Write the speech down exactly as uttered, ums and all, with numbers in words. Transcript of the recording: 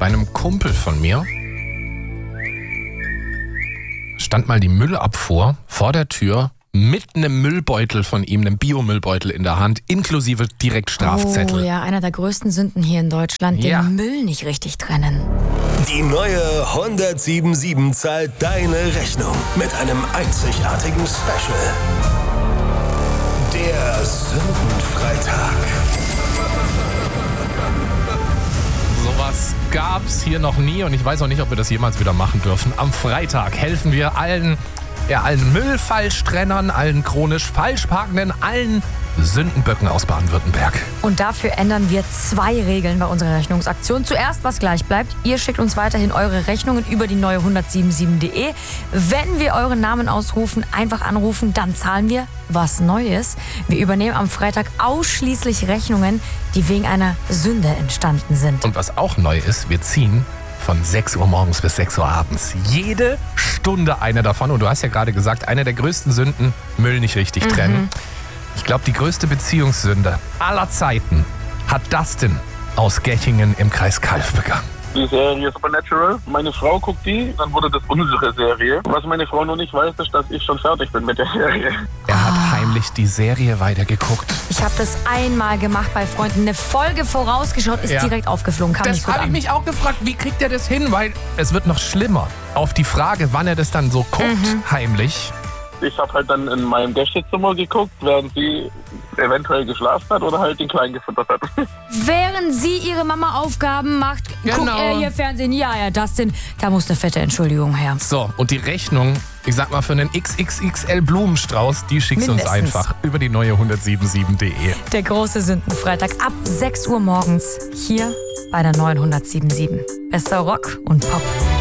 Bei einem Kumpel von mir stand mal die Müllabfuhr vor der Tür mit einem Müllbeutel von ihm, einem Biomüllbeutel in der Hand, inklusive direkt Strafzettel. Oh ja, einer der größten Sünden hier in Deutschland, Ja. den Müll nicht richtig trennen. Die neue hundertsiebenundsiebzig zahlt deine Rechnung mit einem einzigartigen Special. Der Sündenfreitag. Sowas gab's hier noch nie und ich weiß auch nicht, ob wir das jemals wieder machen dürfen. Am Freitag helfen wir allen, ja, allen Müllfalschtrennern, allen chronisch Falschparkenden, allen Sündenböcken aus Baden-Württemberg. Und dafür ändern wir zwei Regeln bei unserer Rechnungsaktion. Zuerst, was gleich bleibt, ihr schickt uns weiterhin eure Rechnungen über die neue hundertsiebenundsiebzig punkt de. Wenn wir euren Namen ausrufen, einfach anrufen, dann zahlen wir was Neues. Wir übernehmen am Freitag ausschließlich Rechnungen, die wegen einer Sünde entstanden sind. Und was auch neu ist, wir ziehen von sechs Uhr morgens bis sechs Uhr abends. Jede Stunde eine davon. Und du hast ja gerade gesagt, eine der größten Sünden, Müll nicht richtig trennen. Ich glaube, die größte Beziehungssünde aller Zeiten hat Dustin aus Gechingen im Kreis Calw begangen. Die Serie Supernatural. Meine Frau guckt die, dann wurde das unsere Serie. Was meine Frau noch nicht weiß, ist, dass ich schon fertig bin mit der Serie. Er hat heimlich die Serie weitergeguckt. Ich habe das einmal gemacht bei Freunden. Eine Folge vorausgeschaut, ist Ja. direkt aufgeflogen. Kam nicht Das gut habe ich an. mich auch gefragt, wie kriegt er das hin? Weil es wird noch schlimmer. Auf die Frage, wann er das dann so guckt, heimlich. Ich habe halt dann in meinem Gästezimmer geguckt, während sie eventuell geschlafen hat oder halt den Kleinen gefüttert hat. Während sie ihre Mama Aufgaben macht, guckt Genau. er hier Fernsehen. Ja, ja, Dustin, da muss eine fette Entschuldigung her. So, und die Rechnung, ich sag mal für einen X X X L Blumenstrauß, die schickst du uns Mindestens. einfach über die neue hundertsiebenundsiebzig punkt de. Der große Sündenfreitag ab sechs Uhr morgens hier bei der neuen hundertsiebenundsiebzig. Bester Rock und Pop.